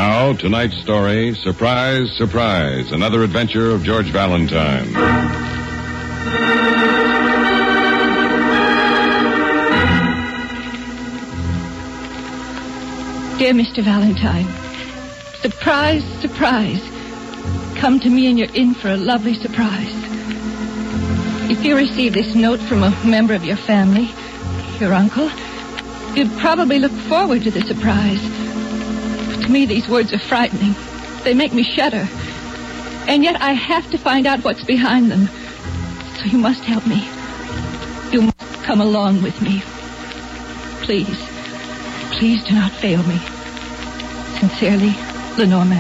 Now, tonight's story, Surprise, Surprise, another adventure of George Valentine. Dear Mr. Valentine, surprise, surprise. Come to me and you're in for a lovely surprise. If you receive this note from a member of your family, your uncle, you'd probably look forward to the surprise. But to me, these words are frightening. They make me shudder. And yet I have to find out what's behind them. So you must help me. You must come along with me. Please, please do not fail me. Sincerely, Lenore Mann.